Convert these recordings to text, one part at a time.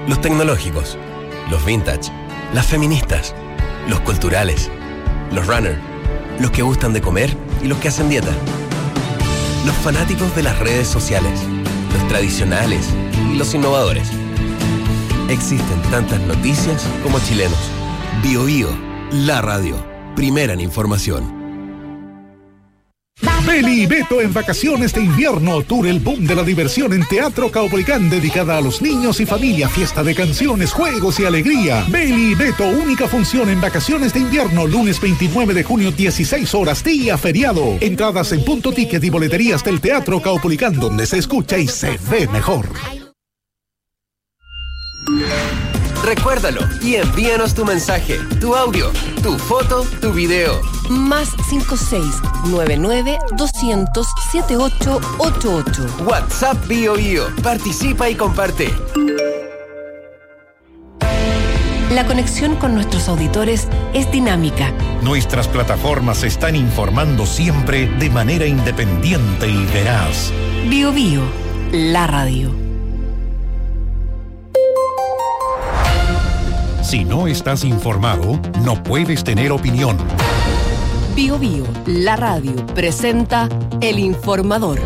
Los tecnológicos, los vintage, las feministas, los culturales, los runner, los que gustan de comer y los que hacen dieta. Los fanáticos de las redes sociales, los tradicionales y los innovadores. Existen tantas noticias como chilenos. BioBio, la radio, primera en información. Beli y Beto en vacaciones de invierno. Tour El Boom de la Diversión en Teatro Caupolicán, dedicada a los niños y familia. Fiesta de canciones, juegos y alegría. Beli y Beto, única función en vacaciones de invierno. Lunes 29 de junio, 16 horas, día feriado. Entradas en Punto Ticket y boleterías del Teatro Caupolicán, donde se escucha y se ve mejor. Recuérdalo y envíanos tu mensaje, tu audio, tu foto, tu video. Más 56-99-200-7888. WhatsApp BioBio. Participa y comparte. La conexión con nuestros auditores es dinámica. Nuestras plataformas están informando siempre de manera independiente y veraz. BioBio, la radio. Si no estás informado, no puedes tener opinión. BioBio, la radio, presenta El Informador.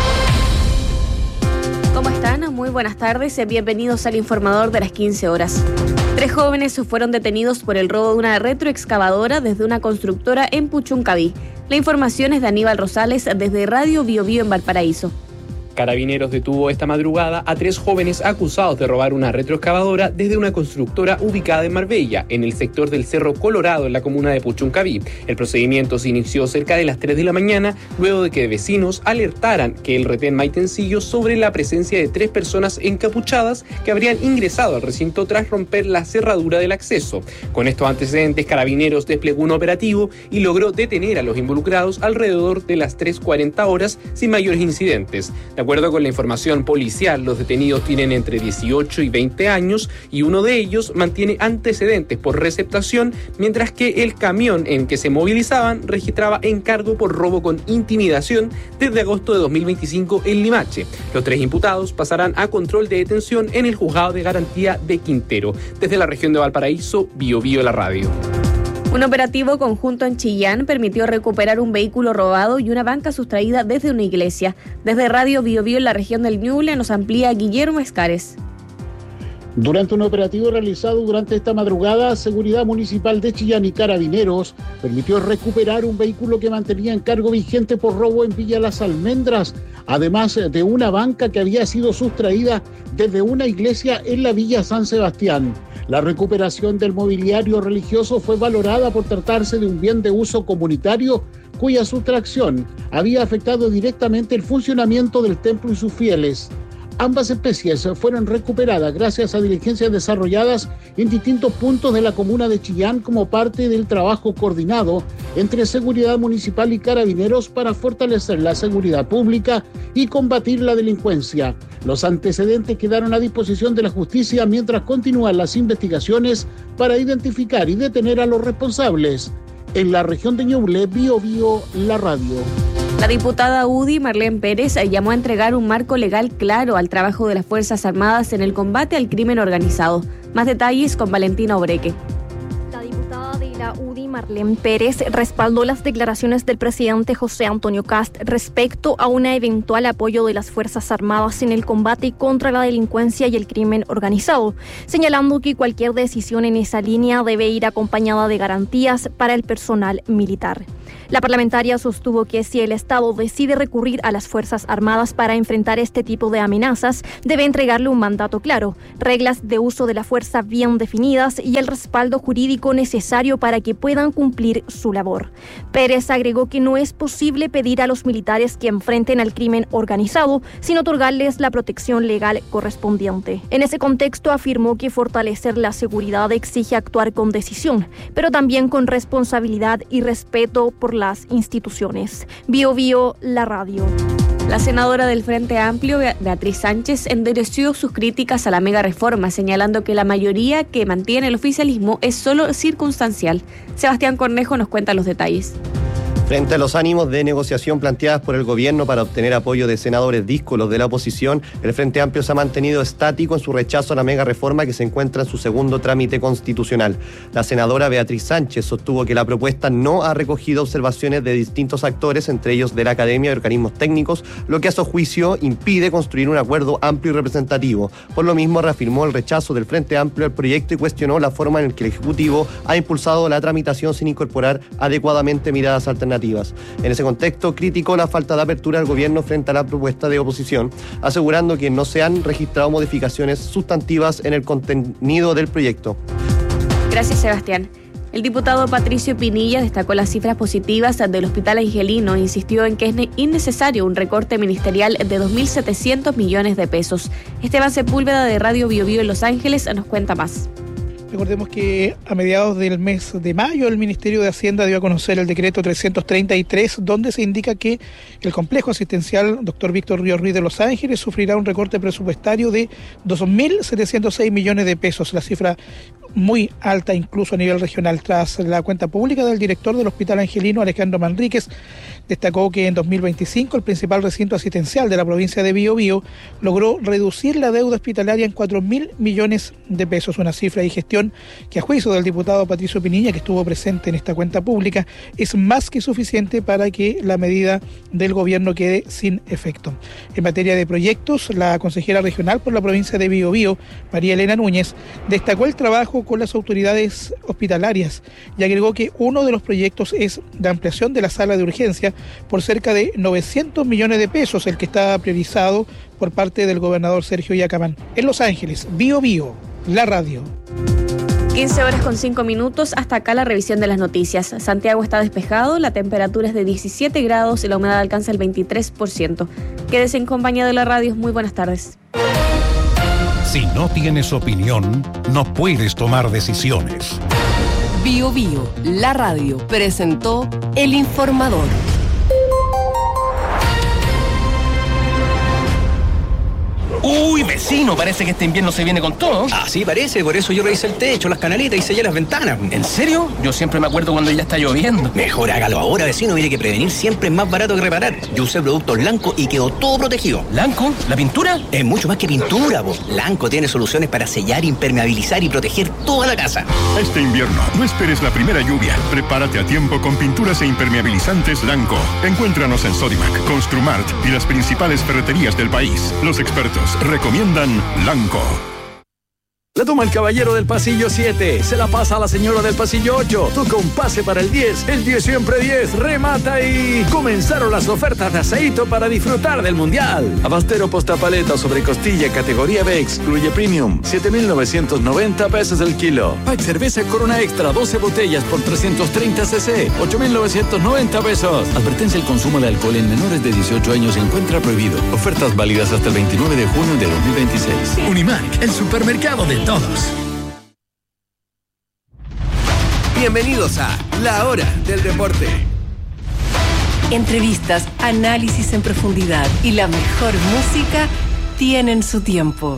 ¿Cómo están? Muy buenas tardes. Bienvenidos al Informador de las 15 horas. 3 jóvenes fueron detenidos por el robo de una retroexcavadora desde una constructora en Puchuncaví. La información es de Aníbal Rosales desde Radio BioBio en Valparaíso. Carabineros detuvo esta madrugada a 3 jóvenes acusados de robar una retroexcavadora desde una constructora ubicada en Marbella, en el sector del Cerro Colorado, en la comuna de Puchuncaví. El procedimiento se inició cerca de las 3 de la mañana, luego de que vecinos alertaran que el retén Maitencillo sobre la presencia de 3 personas encapuchadas que habrían ingresado al recinto tras romper la cerradura del acceso. Con estos antecedentes, Carabineros desplegó un operativo y logró detener a los involucrados alrededor de las 3:40 horas sin mayores incidentes. De acuerdo con la información policial, los detenidos tienen entre 18 y 20 años y uno de ellos mantiene antecedentes por receptación, mientras que el camión en que se movilizaban registraba encargo por robo con intimidación desde agosto de 2025 en Limache. Los 3 imputados pasarán a control de detención en el Juzgado de Garantía de Quintero. Desde la región de Valparaíso, BioBio la radio. Un operativo conjunto en Chillán permitió recuperar un vehículo robado y una banca sustraída desde una iglesia. Desde Radio BioBio en la región del Ñuble nos amplía Guillermo Escares. Durante un operativo realizado durante esta madrugada, Seguridad Municipal de Chillán y Carabineros permitió recuperar un vehículo que mantenía encargo vigente por robo en Villa Las Almendras, además de una banca que había sido sustraída desde una iglesia en la Villa San Sebastián. La recuperación del mobiliario religioso fue valorada por tratarse de un bien de uso comunitario cuya sustracción había afectado directamente el funcionamiento del templo y sus fieles. Ambas especies fueron recuperadas gracias a diligencias desarrolladas en distintos puntos de la comuna de Chillán como parte del trabajo coordinado entre Seguridad Municipal y Carabineros para fortalecer la seguridad pública y combatir la delincuencia. Los antecedentes quedaron a disposición de la justicia mientras continúan las investigaciones para identificar y detener a los responsables. En la región de Ñuble, BioBio, la radio. La diputada UDI, Marlene Pérez, llamó a entregar un marco legal claro al trabajo de las Fuerzas Armadas en el combate al crimen organizado. Más detalles con Valentina Obreque. La diputada de la UDI, Marlene Pérez, respaldó las declaraciones del presidente José Antonio Kast respecto a un eventual apoyo de las Fuerzas Armadas en el combate contra la delincuencia y el crimen organizado, señalando que cualquier decisión en esa línea debe ir acompañada de garantías para el personal militar. La parlamentaria sostuvo que si el Estado decide recurrir a las Fuerzas Armadas para enfrentar este tipo de amenazas, debe entregarle un mandato claro, reglas de uso de la fuerza bien definidas y el respaldo jurídico necesario para que puedan cumplir su labor. Pérez agregó que no es posible pedir a los militares que enfrenten al crimen organizado sin otorgarles la protección legal correspondiente. En ese contexto afirmó que fortalecer la seguridad exige actuar con decisión, pero también con responsabilidad y respeto por las instituciones. BioBio, la radio. La senadora del Frente Amplio, Beatriz Sánchez, endureció sus críticas a la mega reforma, señalando que la mayoría que mantiene el oficialismo es solo circunstancial. Sebastián Cornejo nos cuenta los detalles. Frente a los ánimos de negociación planteadas por el gobierno para obtener apoyo de senadores díscolos de la oposición, el Frente Amplio se ha mantenido estático en su rechazo a la mega reforma que se encuentra en su segundo trámite constitucional. La senadora Beatriz Sánchez sostuvo que la propuesta no ha recogido observaciones de distintos actores, entre ellos de la academia y organismos técnicos, lo que a su juicio impide construir un acuerdo amplio y representativo. Por lo mismo, reafirmó el rechazo del Frente Amplio al proyecto y cuestionó la forma en que el Ejecutivo ha impulsado la tramitación sin incorporar adecuadamente miradas alternativas. En ese contexto, criticó la falta de apertura del gobierno frente a la propuesta de oposición, asegurando que no se han registrado modificaciones sustantivas en el contenido del proyecto. Gracias, Sebastián. El diputado Patricio Pinilla destacó las cifras positivas del Hospital Angelino e insistió en que es innecesario un recorte ministerial de 2.700 millones de pesos. Esteban Sepúlveda de Radio Bio Bio en Los Ángeles nos cuenta más. Recordemos que a mediados del mes de mayo el Ministerio de Hacienda dio a conocer el decreto 333, donde se indica que el complejo asistencial Dr. Víctor Ríos Ruiz de Los Ángeles sufrirá un recorte presupuestario de 2.706 millones de pesos, la cifra muy alta incluso a nivel regional. Tras la cuenta pública del director del Hospital Angelino, Alejandro Manríquez, destacó que en 2025 el principal recinto asistencial de la provincia de Biobío logró reducir la deuda hospitalaria en 4.000 millones de pesos, una cifra y gestión que a juicio del diputado Patricio Pinilla, que estuvo presente en esta cuenta pública, es más que suficiente para que la medida del gobierno quede sin efecto. En materia de proyectos, la consejera regional por la provincia de Biobío, María Elena Núñez, destacó el trabajo con las autoridades hospitalarias y agregó que uno de los proyectos es la ampliación de la sala de urgencia por cerca de 900 millones de pesos, el que está priorizado por parte del gobernador Sergio Yacamán. En Los Ángeles, Bio Bio, la radio. 15:05. Hasta acá la revisión de las noticias. Santiago está despejado, la temperatura es de 17 grados y la humedad alcanza el 23%. Quédese en compañía de la radio. Muy buenas tardes. Si no tienes opinión, no puedes tomar decisiones. Bio Bio, la radio, presentó El Informador. Uy, vecino, parece que este invierno se viene con todo. Así parece, por eso yo revisé el techo, las canaletas y sellé las ventanas. ¿En serio? Yo siempre me acuerdo cuando ya está lloviendo. Mejor hágalo ahora, vecino, mire que prevenir siempre es más barato que reparar. Yo usé productos Lanco y quedó todo protegido. ¿Lanco? ¿La pintura? Es mucho más que pintura, po. Lanco tiene soluciones para sellar, impermeabilizar y proteger toda la casa. Este invierno, no esperes la primera lluvia. Prepárate a tiempo con pinturas e impermeabilizantes Lanco. Encuéntranos en Sodimac, Construmart y las principales ferreterías del país. Los expertos recomiendan Lanco. La toma el caballero del pasillo 7, se la pasa a la señora del pasillo 8, toca un pase para el 10 siempre 10, remata y... Comenzaron las ofertas de aceito para disfrutar del Mundial. Abastero postapaleta sobre costilla categoría B, excluye Premium, 7.990 pesos el kilo. Pack cerveza Corona Extra, 12 botellas por 330 cc, 8.990 pesos. Advertencia: el consumo de alcohol en menores de 18 años se encuentra prohibido. Ofertas válidas hasta el 29 de junio de 2026. Unimark, el supermercado de todos. Bienvenidos a La Hora del Deporte. Entrevistas, análisis en profundidad y la mejor música tienen su tiempo.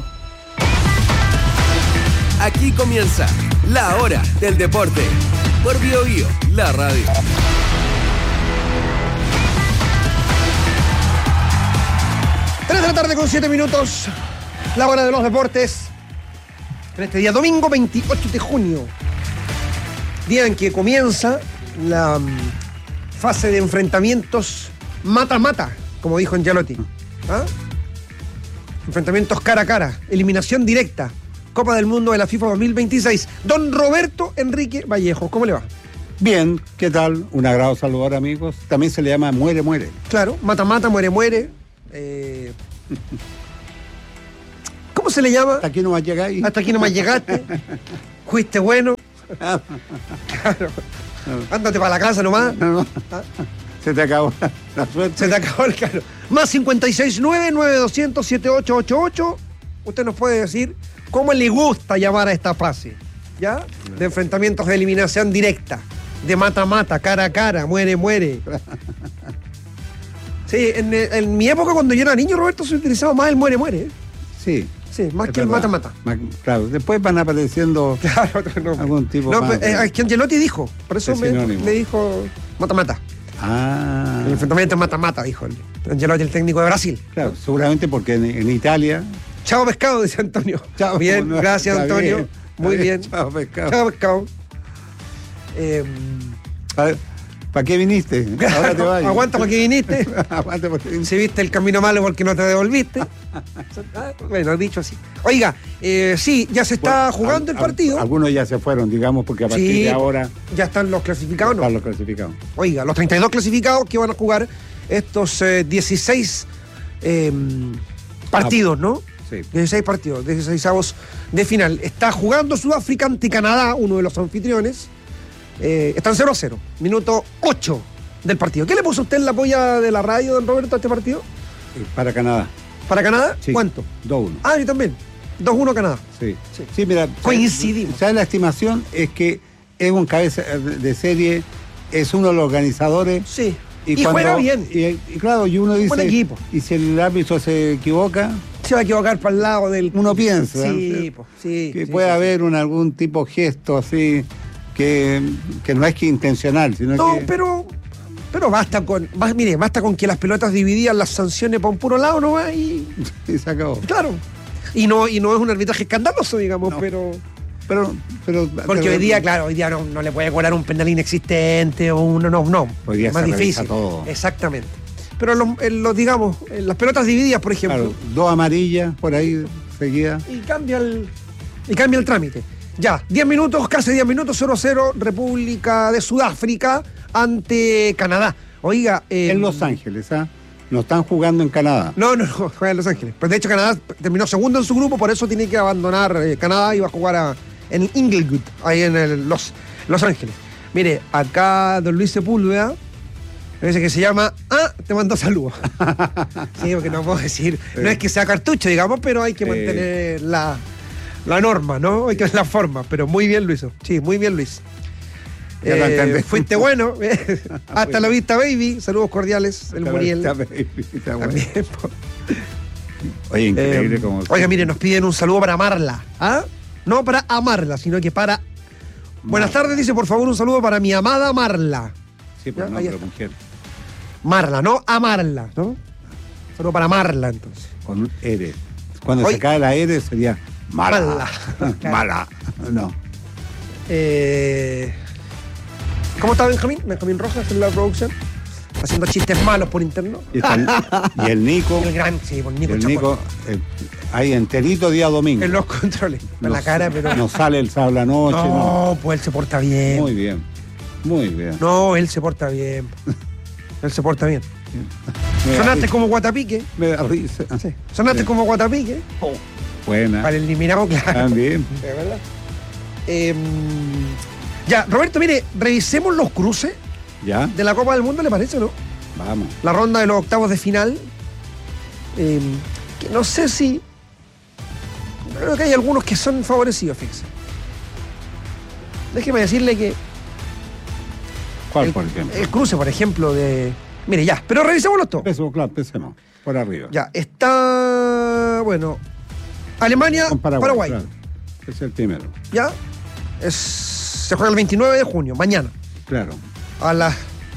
Aquí comienza La Hora del Deporte por Bio Bio, la radio. Tres de la tarde con 7 minutos. La Hora de los Deportes. En este día, domingo 28 de junio, día en que comienza la fase de enfrentamientos mata-mata, como dijo Angelotti. ¿Ah? Enfrentamientos cara a cara, eliminación directa, Copa del Mundo de la FIFA 2026. Don Roberto Enrique Vallejo, ¿cómo le va? Bien, ¿qué tal? Un agrado saludar, amigos. También se le llama muere-muere. Claro, mata-mata, muere-muere. ¿Cómo se le llama? Hasta aquí nomás llegáis. Hasta aquí nomás llegaste. Fuiste bueno. Claro. Ándate para la casa nomás. No. Se te acabó la suerte. Se te acabó el caro. Más 569-9200-7888. Usted nos puede decir cómo le gusta llamar a esta fase, ¿ya? De enfrentamientos de eliminación directa, de mata-mata, cara a cara, muere-muere. Sí, en mi época, cuando yo era niño, Roberto, se utilizaba más el muere-muere. Sí. Sí, más que el mata-mata. Claro, después van apareciendo algún tipo más. Es que Angelotti dijo, por eso me dijo mata-mata. El enfrentamiento mata-mata, dijo Ancelotti, el técnico de Brasil. Claro, seguramente porque en Italia... Chao pescado, dice Antonio. Chao, bien, gracias Antonio. Bien, muy bien. Chao pescado. Chao pescado. ¿Para qué viniste? Ahora te vas. Aguanta para qué viniste. Aguanta porque viniste. Si viste el camino malo porque no te devolviste. Bueno, dicho así. Oiga, sí, ya se está jugando el partido. Algunos ya se fueron, digamos, porque a partir de ahora... Ya están los clasificados, ¿no? Están los clasificados. Oiga, los 32 clasificados que van a jugar estos 16 partidos, ¿no? Sí. 16 partidos, 16avos de final. Está jugando Sudáfrica ante Canadá, uno de los anfitriones. Están 0-0, minuto 8 del partido. ¿Qué le puso usted en la polla de la radio, don Roberto, a este partido? Para Canadá. ¿Para Canadá? Sí. ¿Cuánto? 2-1. Ah, yo también. 2-1 Canadá. Sí, mira. Coincidimos. ¿Sabes? La estimación es que es un cabeza de serie, es uno de los organizadores. Sí. Y juega bien. Y claro, y uno dice... Buen equipo. Y si el árbitro se equivoca... Se va a equivocar para el lado del... Uno piensa. Sí, que puede haber algún tipo de gesto así... Que no es que intencional, sino no, que... pero basta con que las pelotas divididas las sanciones para un puro lado, ¿no? Y se acabó. Claro. Y no es un arbitraje escandaloso, digamos, no. pero porque hoy día no le puede cobrar un penal inexistente o uno no. Hoy día es más difícil. Todo. Exactamente. Pero digamos, las pelotas divididas, por ejemplo. Claro, 2 amarillas por ahí seguidas. Y cambia el trámite. Ya, 10 minutos, casi 10 minutos, 0-0, República de Sudáfrica ante Canadá. Oiga... en Los Ángeles, ¿ah? No están jugando en Canadá. No, juega en Los Ángeles. Pues de hecho Canadá terminó segundo en su grupo, por eso tiene que abandonar Canadá y va a jugar en Inglewood, ahí en Los Ángeles. Mire, acá don Luis Sepúlveda, dice que se llama... te mando saludos. Sí, porque no puedo decir... No es que sea cartucho, digamos, pero hay que mantener la norma, ¿no? Hay que ver la forma, pero muy bien lo hizo. Sí, muy bien Luis. Fuiste bueno. Hasta la vista, baby. Saludos cordiales, el Muriel. También, oye, increíble como... Oiga, mire, nos piden un saludo para amarla. No para amarla, sino que para... Buenas tardes, dice, por favor, un saludo para mi amada Marla. Sí, por nombre, mujer. Marla, no amarla, ¿no? Solo para Marla, entonces. Con un R. Cuando se cae la R sería... Mala. Mala. No. ¿Cómo está Benjamín? Benjamín Rojas en la producción. Haciendo chistes malos por interno. Y el Nico. El gran, sí, por Nico. El Nico, ahí enterito día domingo. En los controles. En la cara, pero. No sale el sábado a la noche. No, pues él se porta bien. Muy bien. Muy bien. No, él se porta bien. Él se porta bien. Sonaste como Guatapique. Me da risa. Sí. Sonaste como Guatapique. Buena. Para el eliminado, claro. También. De verdad. Ya, Roberto, mire, revisemos los cruces de la Copa del Mundo, ¿le parece o no? Vamos. La ronda de los octavos de final. Que no sé si... Creo que hay algunos que son favorecidos, fíjense. Déjeme decirle que... ¿Cuál, por ejemplo? El cruce, por ejemplo, de... Mire, ya, pero revisémoslo todo. Empecemos, por arriba. Ya, está... Bueno... Alemania, Paraguay. Claro. Es el primero. ¿Ya? Se juega el 29 de junio, mañana. Claro. A las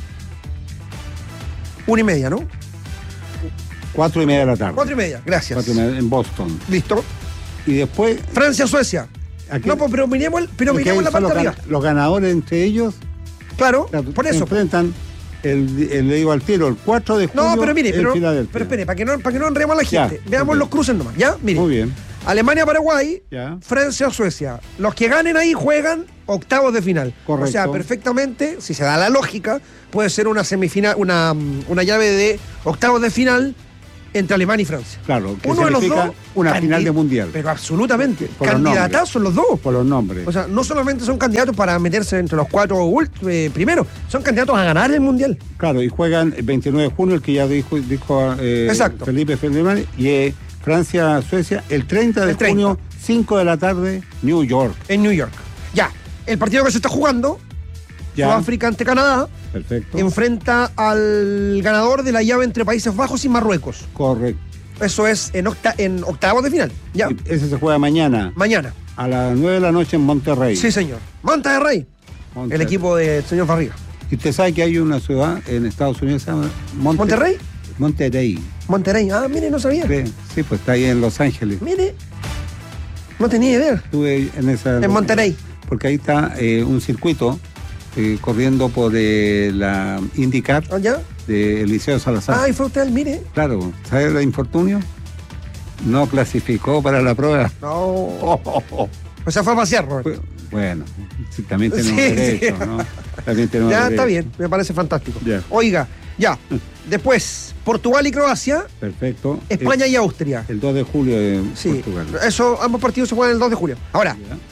1:30, ¿no? 4:30 de la tarde. 4:30, gracias. 4:30 en Boston. Listo. Y después... Francia-Suecia. No, pero miremos la parte de arriba. Los ganadores entre ellos... Claro, por eso. Enfrentan... le digo al tiro, el 4 de junio. No, pero mire, pero espere, para que no enredemos a la gente. Veamos los cruces nomás, ¿ya? Mire. Muy bien. Alemania-Paraguay, Francia-Suecia. Los que ganen ahí juegan octavos de final. Correcto. O sea, perfectamente, si se da la lógica, puede ser una semifinal, una llave de octavos de final entre Alemania y Francia. Claro, que uno de los dos, una final de mundial. Pero absolutamente. Candidatazos los dos. Por los nombres. O sea, no solamente son candidatos para meterse entre los 4 primeros, son candidatos a ganar el mundial. Claro, y juegan el 29 de junio, el que ya dijo Exacto. Felipe Feldman, y Francia-Suecia el 30 de junio, 5 de la tarde, New York. En New York. Ya, el partido que se está jugando, Sudáfrica ante Canadá. Perfecto. Enfrenta al ganador de la llave entre Países Bajos y Marruecos. Correcto. Eso es en octavos de final. Ya. Ese se juega mañana. Mañana. A las 9 de la noche en Monterrey. Sí, señor. Monterrey. El equipo del señor Farriga. Y usted sabe que hay una ciudad en Estados Unidos que se llama ¿Monterrey? Monterrey. Monterrey, mire, no sabía. Sí, pues está ahí en Los Ángeles. Mire, no tenía idea. Estuve en esa... En Monterrey. Porque ahí está un circuito corriendo por la IndyCar de Eliseo Salazar. Y fue usted, mire. Claro, ¿sabe el infortunio? No clasificó para la prueba. No. O sea, fue a pasear, Roberto. Bueno, sí, también tenemos derecho, sí. ¿no? También tenemos ya, derecho. está bien, me parece fantástico. Ya. Oiga, ya. Después, Portugal y Croacia. Perfecto. España y Austria. El 2 de julio de Portugal. Eso, ambos partidos se juegan el 2 de julio. Ahora,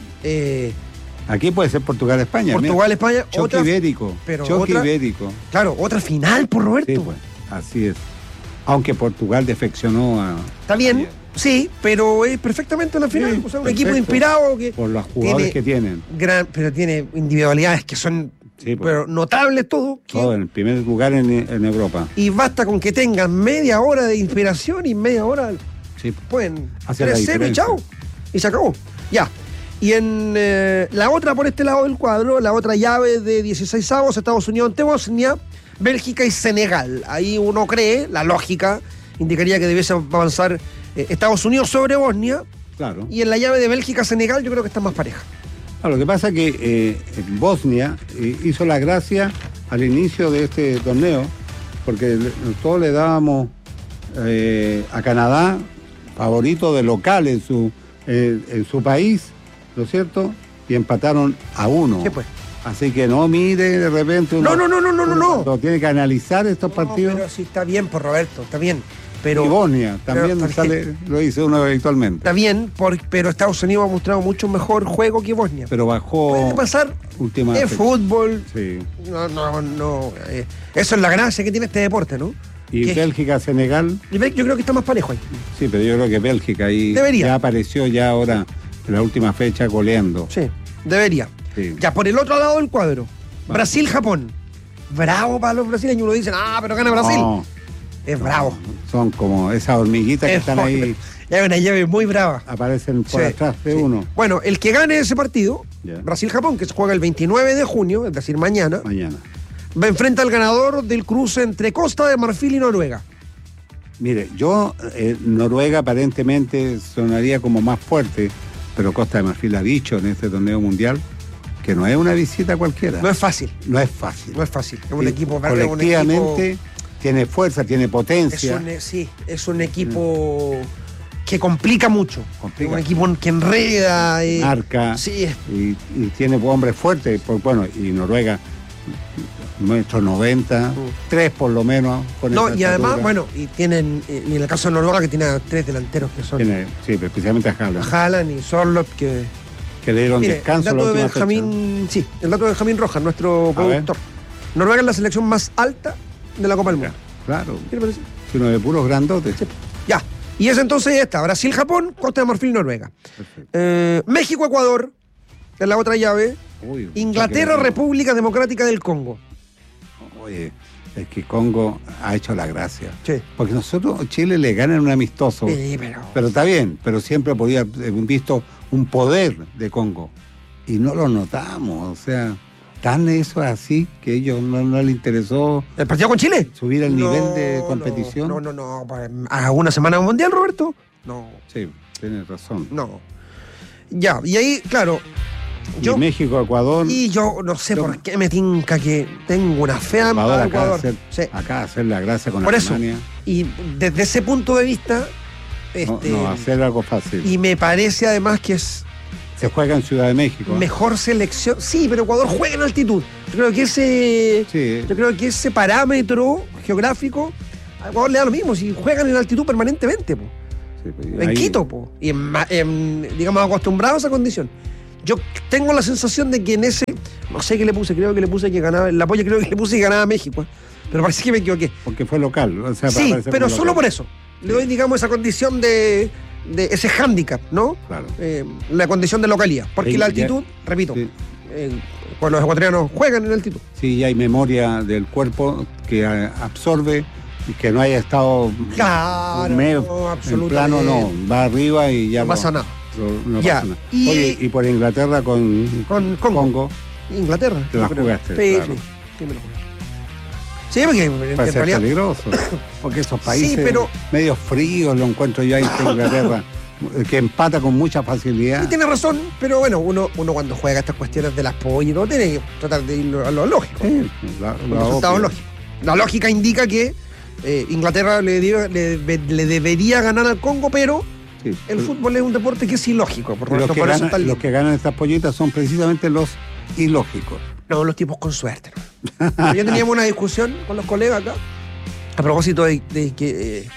aquí puede ser Portugal-España. Portugal-España. Choque ibérico. Choque ibérico. Claro, otra final, por Roberto. Sí, pues, así es. Aunque Portugal defeccionó a... Está bien, sí, pero es perfectamente una final. O sea, un equipo inspirado que... Por los jugadores que tienen. Pero tiene individualidades que son pero notables todo. Todo en el primer lugar en Europa. Y basta con que tengan media hora de inspiración y media hora... Pueden hacer 3-0 y chao. Y se acabó. Ya. Y en la otra, por este lado del cuadro, la otra llave de 16avos, Estados Unidos ante Bosnia, Bélgica y Senegal. Ahí uno cree, la lógica indicaría que debiese avanzar Estados Unidos sobre Bosnia. Claro. Y en la llave de Bélgica-Senegal yo creo que está más pareja. Lo que pasa es que Bosnia hizo la gracia al inicio de este torneo, porque todos le dábamos a Canadá favorito de local en su país, ¿no es cierto? Y empataron a 1. ¿Qué pues? Así que no mire de repente uno. No. Tiene que analizar estos partidos. Pero sí está bien, por Roberto, está bien. Pero, y Bosnia también lo dice uno habitualmente. Está bien, pero Estados Unidos ha mostrado mucho mejor juego que Bosnia. Pero bajó. Puede pasar de fútbol. Sí. No. Eso es la gracia que tiene este deporte, ¿no? Y Bélgica, Senegal. Yo creo que está más parejo ahí. Sí, pero yo creo que Bélgica ahí debería. Ya apareció ya ahora en la última fecha goleando. Sí, debería. Sí. Ya por el otro lado del cuadro, Brasil-Japón. Bravo para los brasileños. Uno dice, pero gana Brasil. No, es bravo. Son como esas hormiguitas que están ahí. Ya hay una llave muy brava. Aparecen por atrás de uno. Bueno, el que gane ese partido, Brasil-Japón, que se juega el 29 de junio, es decir, mañana. Va a enfrentar al ganador del cruce entre Costa de Marfil y Noruega. Mire, Noruega aparentemente sonaría como más fuerte, pero Costa de Marfil ha dicho en este torneo mundial que no es una visita cualquiera. No es fácil. Es un equipo colectivamente tiene fuerza, tiene potencia. Es un equipo que complica mucho. Es un equipo que enreda. Marca. Sí. Y tiene hombres fuertes. Y Noruega, nuestro 90, 3 por lo menos. Y además, y tienen, en el caso de Noruega, que tiene a 3 delanteros que son. Especialmente a Haaland. Haaland y Sorloth, que le dieron descanso. El dato de Benjamín Rojas, nuestro productor. Noruega es la selección más alta de la Copa del Mundo. Claro. ¿Qué le parece? Uno de puros grandotes. Sí. Ya. Y es entonces esta: Brasil-Japón, Costa de Marfil, Noruega. México-Ecuador, en la otra llave. Inglaterra-República Democrática del Congo. Oye, es que Congo ha hecho la gracia. Sí. Porque nosotros, Chile le gana en un amistoso. Sí, pero está bien, pero siempre podía haber visto un poder de Congo. Y no lo notamos, o sea, tan eso así que a ellos no les interesó. ¿El partido con Chile? Subir el nivel de competición. No. ¿A una semana mundial, Roberto? No. Sí, tienes razón. No. Ya, y ahí, claro. Y México, Ecuador. Y yo no sé por qué me tinca que tengo una fe a Ecuador. Acá hacer la gracia con por Alemania. Eso. Y desde ese punto de vista. No va a ser algo fácil. Y me parece además que es. Se juega en Ciudad de México. Mejor selección. Sí, pero Ecuador juega en altitud. Yo creo que ese parámetro geográfico a Ecuador le da lo mismo. Si juegan en altitud permanentemente. En Quito. Y digamos, acostumbrados a esa condición. Yo tengo la sensación de que en ese, no sé qué le puse, creo que le puse que ganaba, el apoyo creo que le puse que ganaba México, pero parece que me equivoqué. Porque fue local. O sea, sí, pero solo por eso. Le doy, digamos, esa condición de ese hándicap, ¿no? Claro. La condición de localidad. Porque la altitud, repito, cuando los ecuatorianos juegan en altitud. Sí, hay memoria del cuerpo que absorbe y que no haya estado en plano, no, va arriba y ya no pasa nada. No pasa nada. Oye, y por Inglaterra con Congo. Inglaterra. Te la jugaste, sí, claro. Dímelo. Sí, porque en Puede ser realidad... peligroso. Porque esos países Sí, pero... medio fríos lo encuentro yo ahí en Inglaterra, que empata con mucha facilidad. Sí, tiene razón, pero bueno, uno cuando juega estas cuestiones del apoyo y todo, tiene que tratar de ir a lo lógico. Sí, los resultados lógicos. La lógica indica que Inglaterra le debería ganar al Congo, pero sí, el fútbol es un deporte que es ilógico. Los que ganan estas pollitas son precisamente los ilógicos. No, los tipos con suerte. ¿No? Yo teníamos una discusión con los colegas acá a propósito de que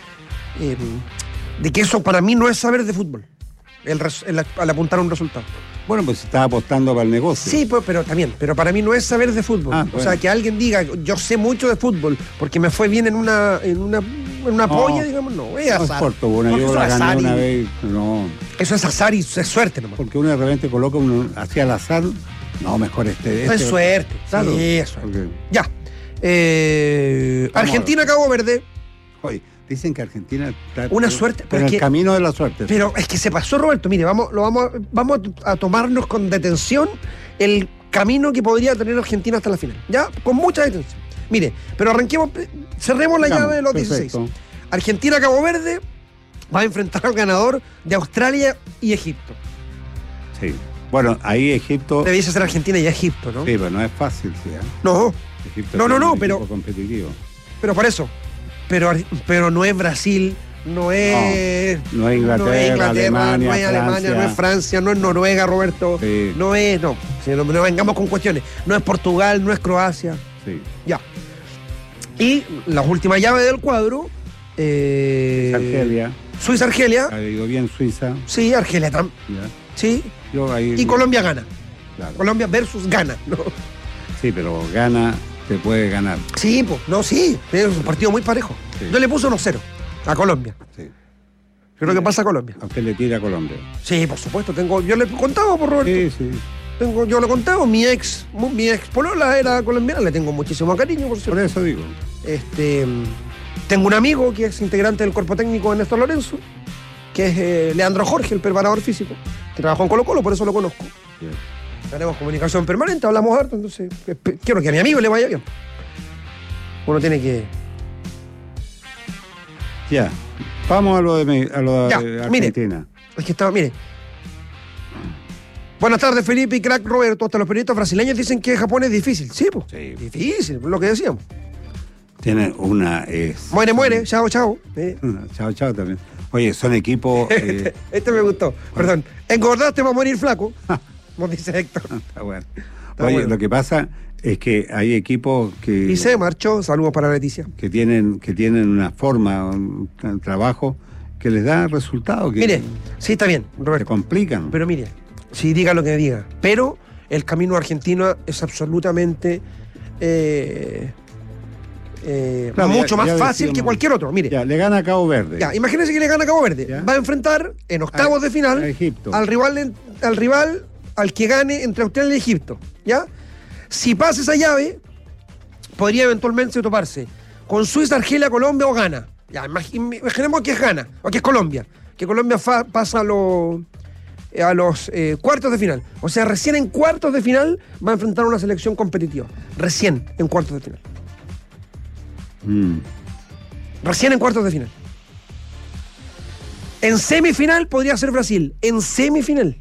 eso para mí no es saber de fútbol, al apuntar a un resultado. Bueno, pues estaba apostando para el negocio. Sí, pues, pero para mí no es saber de fútbol. Bueno. O sea, que alguien diga, yo sé mucho de fútbol porque me fue bien en una polla, digamos, no, es azar. No es por yo la gané una vez, no. Eso es azar y es suerte nomás. Porque uno de repente coloca hacia el azar, no, mejor es suerte, claro. Sí, es suerte. Ya. Argentina, Cabo Verde. Oye, dicen que Argentina está una suerte, pero en el camino de la suerte. Pero es que se pasó, Roberto. Mire, vamos a tomarnos con detención el camino que podría tener Argentina hasta la final. Ya, con mucha detención. Mire, pero cerremos la llave de los 16. Argentina, Cabo Verde va a enfrentar al ganador de Australia y Egipto. Sí. Bueno, ahí Egipto... Debiese ser Argentina y Egipto, ¿no? Sí, pero no es fácil, sí. No. Egipto no, pero competitivo. Pero por eso. Pero no es Brasil, no es Inglaterra, Alemania, no es Alemania, no es Francia, no es Noruega, Roberto. Sí. No. Si no vengamos con cuestiones. No es Portugal, no es Croacia. Sí. Ya. Y la última llave del cuadro. Argelia. Suiza-Argelia. Ha ido bien Suiza. Sí, Argelia también. Sí. Y Colombia gana. Claro. Colombia versus Ghana, ¿no? Sí, pero Ghana te puede ganar. Sí, pues, sí. Es un partido muy parejo. Sí. Yo le puse 1-0 a Colombia. Sí. Creo que pasa a Colombia. ¿A usted le tira a Colombia? Sí, por supuesto. Yo le he contado, por Roberto. Sí. Yo lo he contado. Mi ex polola era colombiana. Le tengo muchísimo cariño, por cierto. Por eso digo. Tengo un amigo que es integrante del cuerpo técnico de Néstor Lorenzo, que es Leandro Jorge, el preparador físico, que trabajó en Colo-Colo, por eso lo conozco. Bien. Tenemos comunicación permanente, hablamos harto, entonces quiero que a mi amigo le vaya bien. Uno tiene que... Ya, vamos a lo de Argentina. Mire, es que mire. Buenas tardes, Felipe y crack Roberto. Hasta los periodistas brasileños dicen que Japón es difícil. Sí, pues. Sí. Difícil, lo que decíamos. Tiene una... Muere, chao. Chao también. Oye, son equipos... Este me gustó, perdón. Engordaste para morir flaco, como dice Héctor. Está bueno. Oye, lo que pasa es que hay equipos que... Y se marchó, saludos para Leticia. Que tienen una forma, un trabajo que les da resultados. Mire, sí, está bien, Roberto. Se complican. Pero mire, sí, diga lo que diga. Pero el camino argentino es absolutamente... mucho más fácil que cualquier otro. Mire. Ya, le gana a Cabo Verde. Ya, imagínense que le gana a Cabo Verde. Ya. Va a enfrentar en octavos de final a Egipto. al rival al que gane entre Australia y Egipto. ¿Ya? Si pasa esa llave, podría eventualmente toparse con Suiza, Argelia, Colombia o Ghana. Ya, imaginemos que es Ghana o que es Colombia. Que Colombia pasa a los cuartos de final. O sea, recién en cuartos de final va a enfrentar una selección competitiva. Recién en cuartos de final. Recién en cuartos de final. En semifinal podría ser Brasil. En semifinal.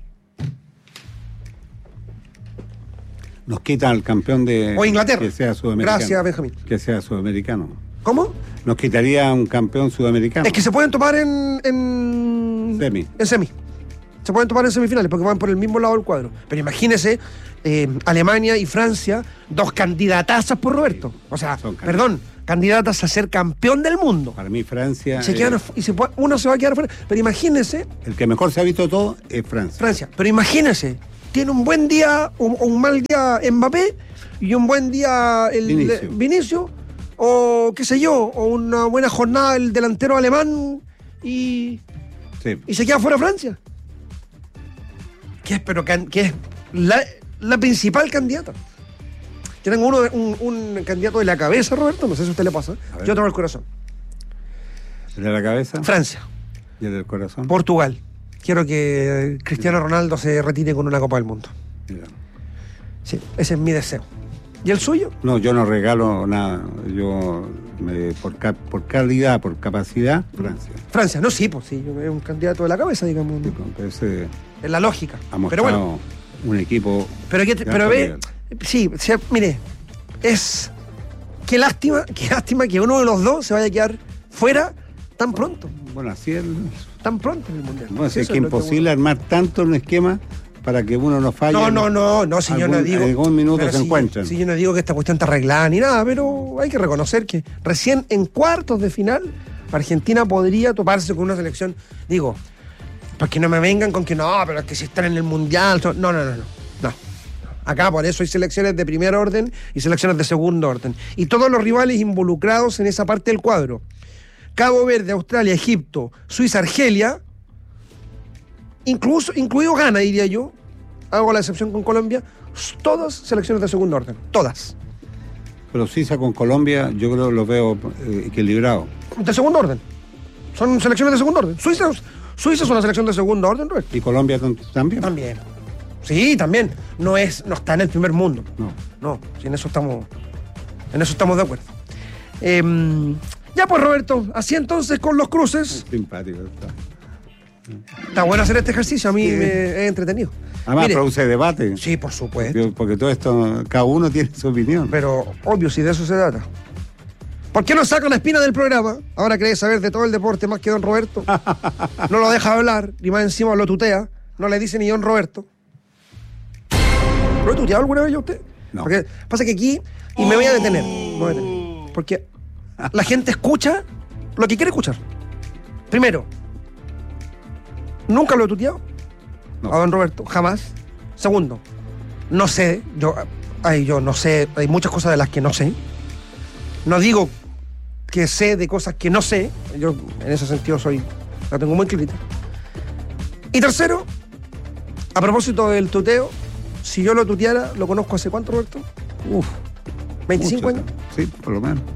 Nos quitan al campeón de... O Inglaterra. Que sea sudamericano. Gracias, Benjamín. Que sea sudamericano. ¿Cómo? Nos quitaría un campeón sudamericano. Es que se pueden tomar en semi. En semi. Se pueden tomar en semifinales porque van por el mismo lado del cuadro. Pero imagínese, Alemania y Francia, dos candidatazas por Roberto. O sea, candidatas a ser campeón del mundo. Para mí Francia... Uno se va a quedar fuera. Pero imagínese... El que mejor se ha visto todo es Francia. Pero imagínese, tiene un buen día o un mal día Mbappé y un buen día Vinicius, o qué sé yo, o una buena jornada el delantero alemán y se queda fuera Francia. Que es la principal candidata. Yo tengo un candidato de la cabeza, Roberto, no sé si a usted le pasa. Yo tengo el corazón. ¿El de la cabeza? Francia. ¿Y el del corazón? Portugal. Quiero que Cristiano Ronaldo se retire con una Copa del Mundo. Mira. Sí, ese es mi deseo. ¿Y el suyo? No, yo no regalo nada. Por calidad, por capacidad, Francia. Francia, no, sí, pues sí, es un candidato de la cabeza, digamos. Sí, es la lógica. Ha mostrado pero bueno, un equipo. Pero ve, sí, mire, qué lástima que uno de los dos se vaya a quedar fuera tan pronto. Bueno, así es. Tan pronto en el Mundial. Bueno, es que es imposible armar tanto un esquema para que uno no falle. No, si yo no digo. En algún minuto se encuentran. Si yo no digo que esta cuestión está arreglada ni nada, pero hay que reconocer que recién en cuartos de final Argentina podría toparse con una selección. Digo, para que no me vengan con que no, pero es que si están en el Mundial. No. Acá por eso hay selecciones de primer orden y selecciones de segundo orden. Y todos los rivales involucrados en esa parte del cuadro. Cabo Verde, Australia, Egipto, Suiza, Argelia, incluido Ghana, diría yo, hago la excepción con Colombia, todas selecciones de segundo orden, todas. Pero Suiza con Colombia yo creo que lo veo equilibrado. De segundo orden, son selecciones de segundo orden. Suiza es una selección de segundo orden, ¿no? ¿Y Colombia también? También. Sí, también. No está en el primer mundo. No, sí, en eso estamos de acuerdo. Ya pues, Roberto, así entonces con los cruces. Simpático está bueno hacer este ejercicio, a mí me he entretenido. Además, produce debate. Sí, por supuesto. Porque todo esto, cada uno tiene su opinión. Pero, obvio, si de eso se trata. ¿Por qué no saca la espina del programa? Ahora querés saber de todo el deporte más que don Roberto. No lo deja hablar, y más encima lo tutea. No le dice ni don Roberto. ¿Lo he tuteado alguna vez yo a usted? No. Porque pasa que aquí, y me voy a detener, porque la gente escucha lo que quiere escuchar. Primero, nunca lo he tuteado a don Roberto, jamás. Segundo, no sé, yo no sé, hay muchas cosas de las que no sé. No digo que sé de cosas que no sé, yo en ese sentido la tengo muy clarita. Y tercero, a propósito del tuteo, si yo lo tuteara, ¿lo conozco hace cuánto, Roberto? 25 años. Sí, por lo menos.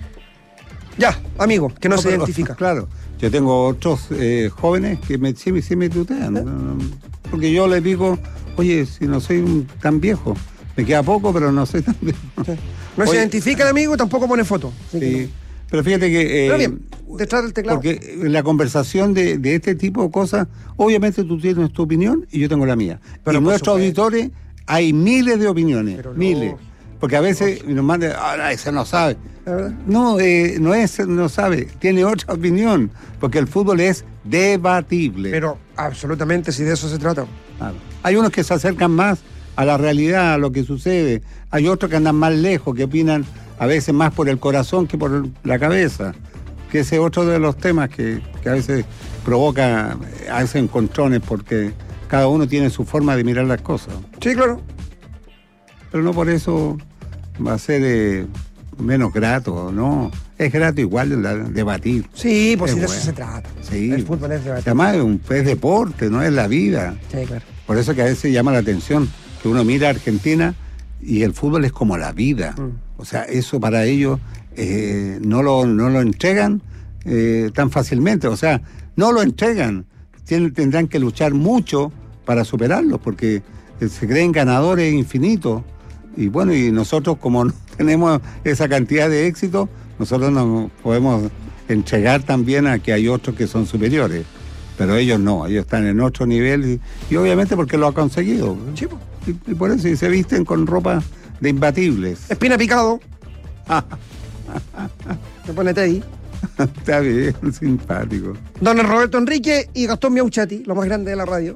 Ya, amigo, que no se identifica. Claro, yo tengo otros jóvenes que sí me tutean. Porque yo les digo, oye, si no soy tan viejo, me queda poco, pero no soy tan viejo. Sí. No se identifica el amigo, tampoco pone foto. Sí, pero fíjate que... pero bien, detrás del teclado. Porque en la conversación de este tipo de cosas, obviamente tú tienes tu opinión y yo tengo la mía. Pero en nuestros auditores hay miles de opiniones, pero miles. Porque a veces nos mandan, ese no sabe. No, no sabe, tiene otra opinión, porque el fútbol es debatible. Pero absolutamente, si de eso se trata. Claro. Hay unos que se acercan más a la realidad, a lo que sucede. Hay otros que andan más lejos, que opinan a veces más por el corazón que por la cabeza. Que ese es otro de los temas que a veces provoca a veces encontrones, porque cada uno tiene su forma de mirar las cosas. Sí, claro. Pero no por eso va a ser menos grato, ¿no? Es grato igual debatir. Sí, pues si de eso se trata. Sí. El fútbol es debatir. Además es deporte, no es la vida. Sí, claro. Por eso que a veces llama la atención que uno mira a Argentina y el fútbol es como la vida. O sea, eso para ellos no lo entregan tan fácilmente. O sea, no lo entregan. Tendrán que luchar mucho para superarlo, porque se creen ganadores infinitos. Y bueno, y nosotros como no tenemos esa cantidad de éxito, nosotros nos podemos entregar también a que hay otros que son superiores. Pero ellos no, ellos están en otro nivel y obviamente porque lo ha conseguido. Sí, y por eso se visten con ropa de imbatibles. Espina picado. Se pone ahí. Está bien, simpático. Don Roberto Enrique y Gastón Miauchati, lo más grande de la radio.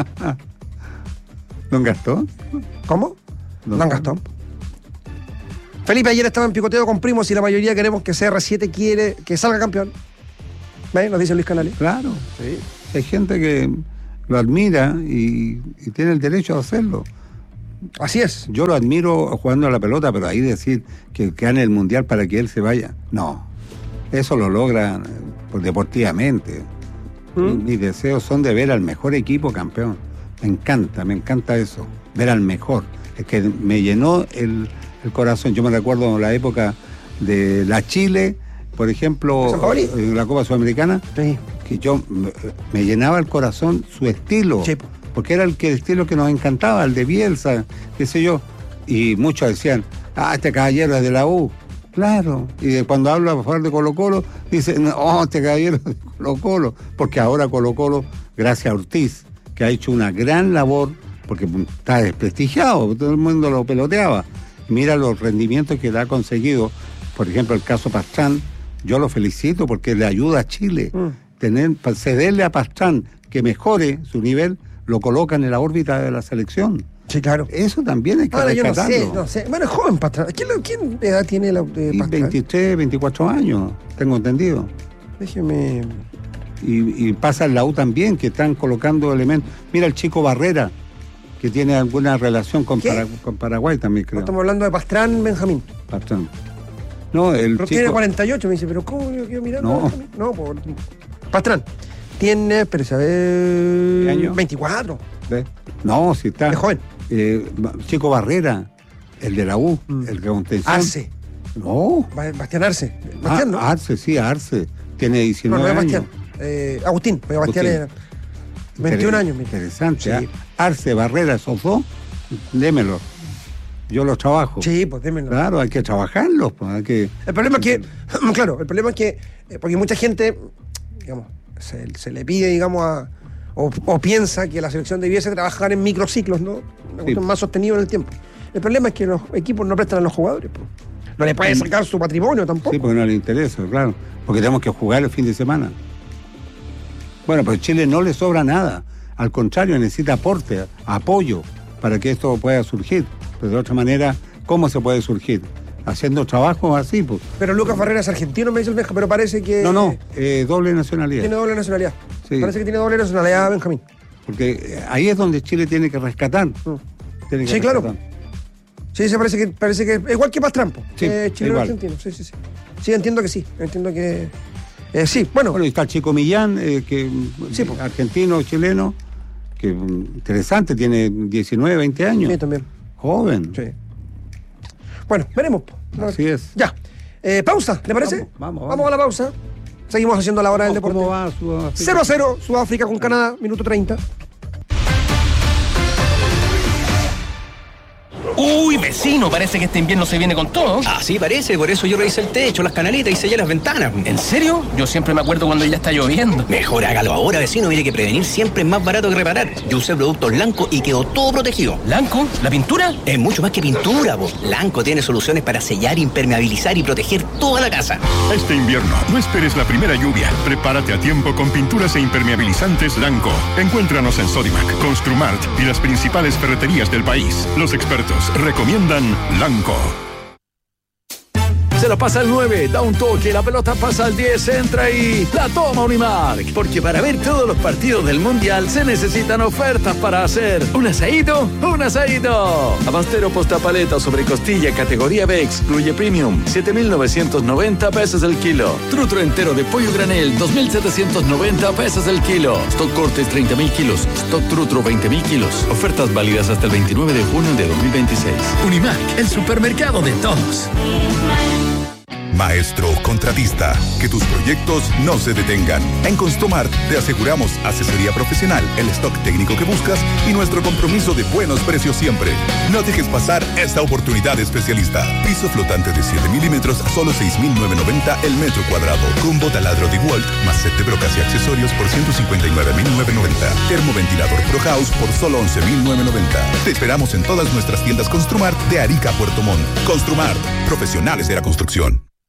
¿Don Gastón? ¿Cómo? Don Gastón. Felipe ayer estaba en picoteo con primos y la mayoría queremos que CR7 quiere que salga campeón. ¿Ves? Nos dice Luis Canales. Claro, sí. Hay gente que lo admira y tiene el derecho a hacerlo. Así es. Yo lo admiro jugando a la pelota, pero ahí decir que gane el Mundial para que él se vaya, no. Eso lo logra deportivamente. Mis deseos son de ver al mejor equipo campeón. Me encanta eso, ver al mejor. Es que me llenó el corazón. Yo me recuerdo la época de la Chile, por ejemplo, en la Copa Sudamericana, sí, que yo me llenaba el corazón su estilo, sí, porque era el estilo que nos encantaba, el de Bielsa, qué sé yo. Y muchos decían, este caballero es de la U. Claro, y cuando habla a favor de Colo-Colo, dice, no, este caballero es de Colo-Colo, porque ahora Colo-Colo, gracias a Ortiz, que ha hecho una gran labor, porque está desprestigiado, todo el mundo lo peloteaba. Mira los rendimientos que le ha conseguido, por ejemplo, el caso Pastrán, yo lo felicito porque le ayuda a Chile. Cederle a Pastrán que mejore su nivel, lo colocan en la órbita de la selección. Sí, claro. Eso también hay que rescatarlo. Yo no sé. Bueno, es joven Pastrán. ¿Quién edad tiene Pastrán? 23, 24 años, tengo entendido. Déjeme... Y pasa en la U también, que están colocando elementos. Mira el chico Barrera, que tiene alguna relación con Paraguay también, creo. No, estamos hablando de Pastrán, Benjamín. Pastrán. No, el pero chico... tiene 48, me dice, pero ¿cómo yo quiero mirar? No, Pastrán. Tiene, pero a ver... ¿Qué año? 24. ¿Ves? No, si está... Es joven. Chico Barrera, el de la U, el que contención. Arce. No. Bastián Arce. Bastián, ¿no? Arce. Tiene 19 no es años. Bastián. Agustín, pero Bastián era 21 años. Mira. Interesante. Sí. Arce, Barrera, esos dos, démelo. Yo los trabajo. Sí, pues démelo. Claro, hay que trabajarlos. Pues, hay que... El problema es que, porque mucha gente, digamos, se le pide, digamos, o piensa que la selección debiese trabajar en microciclos, ¿no? Una cuestión más sostenida en el tiempo. El problema es que los equipos no prestan a los jugadores, pues. No le pueden sacar su patrimonio tampoco. Sí, porque no le interesa, claro. Porque tenemos que jugar el fin de semana. Bueno, pero Chile no le sobra nada. Al contrario, necesita aporte, apoyo, para que esto pueda surgir. Pero de otra manera, ¿cómo se puede surgir? Haciendo trabajos así, pues. Pero Lucas Barrera es argentino, me dice el Benja, pero parece que... No, doble nacionalidad. Tiene doble nacionalidad. Sí. Parece que tiene doble nacionalidad, Benjamín. Porque ahí es donde Chile tiene que rescatar. Sí, claro. Sí, parece que igual que Pastrampo. Sí, chileno argentino. Sí. Sí, entiendo que sí. Entiendo que... sí, bueno. Bueno, y está el Chico Millán, argentino, chileno, que interesante, tiene 19, 20 años. Sí, también. Joven. Sí. Bueno, veremos. Así es. Ya. Pausa, ¿le parece? Vamos a la pausa. Seguimos haciendo la hora del deporte. ¿Cómo va Sudáfrica? 0-0, Sudáfrica con Canadá, minuto 30. Uy, vecino, parece que este invierno se viene con todo. Así parece, por eso yo revisé el techo, las canaletas y sellé las ventanas. ¿En serio? Yo siempre me acuerdo cuando ya está lloviendo. Mejor hágalo ahora, vecino, mire que prevenir siempre es más barato que reparar. Yo usé productos Lanco y quedó todo protegido. ¿Lanco? ¿La pintura? Es mucho más que pintura, po. Lanco tiene soluciones para sellar, impermeabilizar y proteger toda la casa. Este invierno, no esperes la primera lluvia. Prepárate a tiempo con pinturas e impermeabilizantes Lanco. Encuéntranos en Sodimac, Construmart y las principales ferreterías del país. Los expertos recomiendan Lanco. Se la pasa al 9, da un toque, la pelota pasa al 10, entra y la toma Unimark. Porque para ver todos los partidos del Mundial se necesitan ofertas para hacer un asadito, un asadito. Abastero postapaleta sobre costilla categoría B excluye premium, 7,990 pesos el kilo. Trutro entero de pollo granel, 2,790 pesos el kilo. Stock cortes 30,000 kilos, stock trutro 20,000 kilos. Ofertas válidas hasta el 29 de junio de 2026. Unimark, el supermercado de todos. Maestro contratista, que tus proyectos no se detengan. En Construmart te aseguramos asesoría profesional, el stock técnico que buscas y nuestro compromiso de buenos precios siempre. No dejes pasar esta oportunidad especialista. Piso flotante de 7 milímetros a solo 6,990 el metro cuadrado. Combo taladro de DeWalt más set de brocas y accesorios por 159,990. Termoventilador Pro House por solo 11,990. Te esperamos en todas nuestras tiendas Construmart de Arica a Puerto Montt. Construmart, profesionales de la construcción.